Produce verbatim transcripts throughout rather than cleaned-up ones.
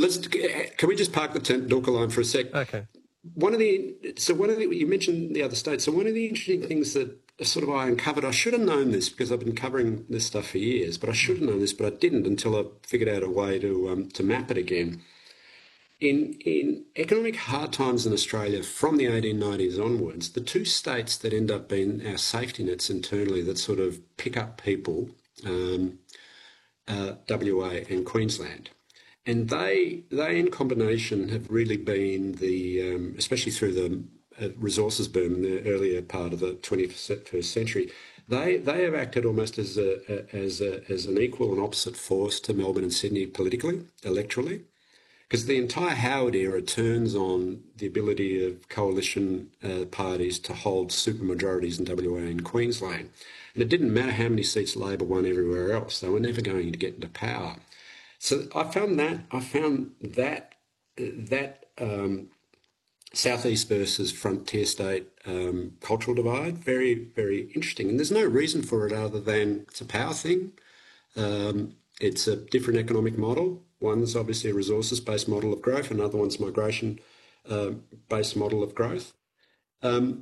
let's can we just park the Tendulkar line for a sec? Okay. One of the so one of the you mentioned the other states. So one of the interesting things that sort of I uncovered, I should have known this because I've been covering this stuff for years, but I should have known this, but I didn't until I figured out a way to um, to map it again. In in economic hard times in Australia from the eighteen nineties onwards, the two states that end up being our safety nets internally that sort of pick up people, um, uh, W A and Queensland. And they, they in combination have really been the, um, especially through the uh, resources boom in the earlier part of the twenty-first century, they they have acted almost as a, a as a, as an equal and opposite force to Melbourne and Sydney politically, electorally, because the entire Howard era turns on the ability of coalition uh, parties to hold supermajorities in W A and Queensland, and it didn't matter how many seats Labor won everywhere else; they were never going to get into power. So I found that I found that that um, southeast versus frontier state um, cultural divide very very interesting, and there's no reason for it other than it's a power thing. Um, it's a different economic model. One's obviously a resources-based model of growth, another one's migration-based model of growth. Um,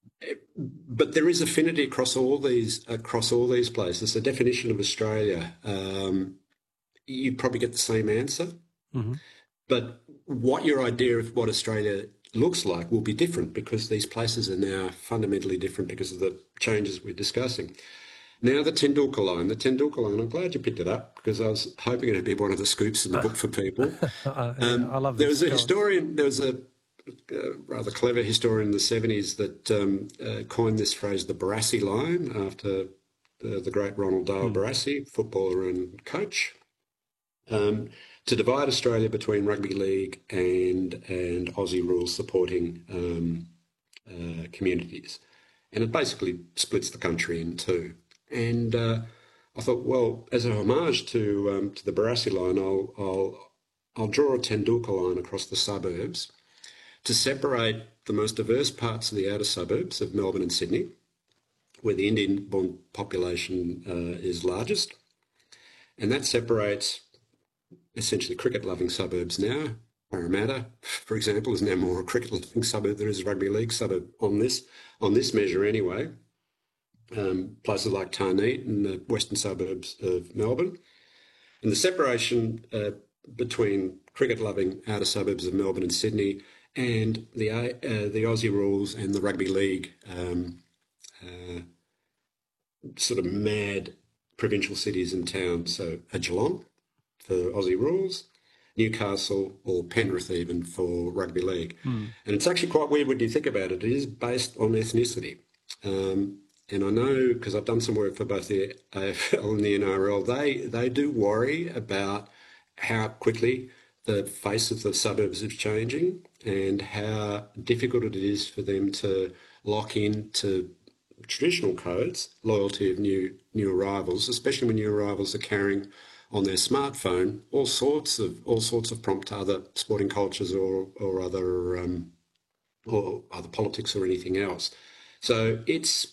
but there is affinity across all these across all these places. The definition of Australia. Um, you probably get the same answer. Mm-hmm. But what your idea of what Australia looks like will be different because these places are now fundamentally different because of the changes we're discussing. Now, the Tendulkar line, the Tendulkar line, I'm glad you picked it up because I was hoping it would be one of the scoops in the book for people. uh, yeah, um, I love this. There was a Go historian, there was a uh, rather clever historian in the seventies that um, uh, coined this phrase, the Barassi line, after the, the great Ronald Dale mm. Barassi, footballer and coach. Um, to divide Australia between rugby league and and Aussie rules supporting um, uh, communities, and it basically splits the country in two. And uh, I thought, well, as a homage to um, to the Barassi line, I'll I'll I'll draw a Tendulkar line across the suburbs to separate the most diverse parts of the outer suburbs of Melbourne and Sydney, where the Indian-born population uh, is largest, and that separates essentially cricket-loving suburbs now. Parramatta, for example, is now more a cricket-loving suburb than is a rugby league suburb on this on this measure anyway. Um, places like Tarneit in the western suburbs of Melbourne. And the separation uh, between cricket-loving outer suburbs of Melbourne and Sydney and the uh, the Aussie rules and the rugby league um, uh, sort of mad provincial cities and towns. So a Geelong for Aussie rules, Newcastle or Penrith even for rugby league. Mm. And it's actually quite weird when you think about it. It is based on ethnicity. Um, and I know, because I've done some work for both the A F L and the N R L, they, they do worry about how quickly the face of the suburbs is changing and how difficult it is for them to lock into traditional codes, loyalty of new new arrivals, especially when new arrivals are carrying on their smartphone all sorts of all sorts of prompt to other sporting cultures or or other um, or other politics or anything else. So it's,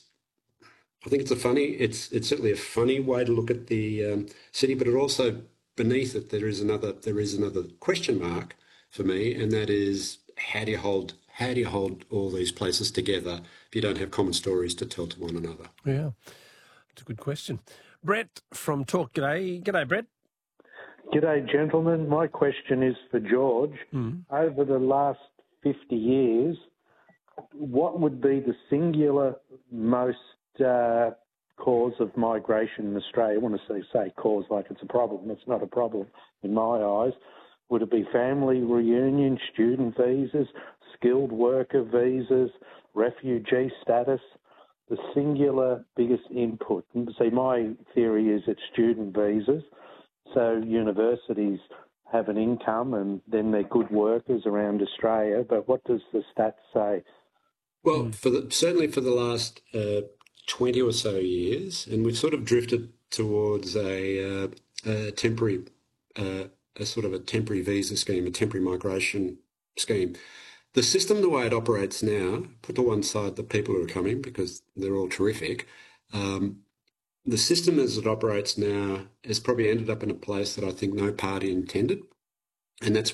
I think it's a funny, it's it's certainly a funny way to look at the um, city, but it also beneath it there is another there is another question mark for me, and that is how do you hold how do you hold all these places together if you don't have common stories to tell to one another? Yeah, it's a good question. Brett from Talk, g'day. G'day, Brett. G'day, gentlemen. My question is for George. Mm. Over the last fifty years, what would be the singular most uh, cause of migration in Australia? I want to say, say cause like it's a problem. It's not a problem in my eyes. Would it be family reunion, student visas, skilled worker visas, refugee status? The singular biggest input. And see, my theory is it's student visas. So universities have an income and then they're good workers around Australia. But what does the stats say? Well, mm. for the, certainly for the last uh, twenty or so years, and we've sort of drifted towards a, uh, a temporary, uh, a sort of a temporary visa scheme, a temporary migration scheme. The system, the way it operates now, put to one side the people who are coming because they're all terrific, um, the system as it operates now has probably ended up in a place that I think no party intended, and that's